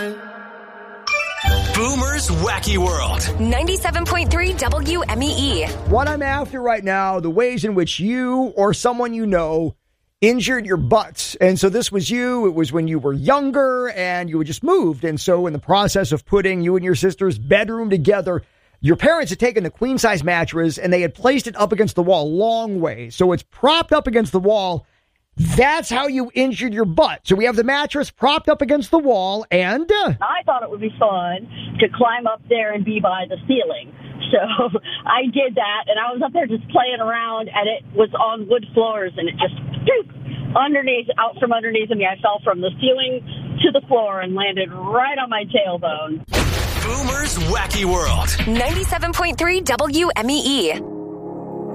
Boomer's Wacky World. 97.3 WMEE. What I'm after right now, the ways in which you or someone you know injured your butts. And so this was you. It was when you were younger and you had just moved. And so in the process of putting you and your sister's bedroom together, your parents had taken the queen size mattress and they had placed it up against the wall a long way. So it's propped up against the wall. That's how you injured your butt. So we have the mattress propped up against the wall and... I thought it would be fun to climb up there and be by the ceiling. So I did that, and I was up there just playing around, and it was on wood floors, and it just out from underneath me. I fell from the ceiling to the floor and landed right on my tailbone. Boomer's Wacky World. 97.3 WMEE.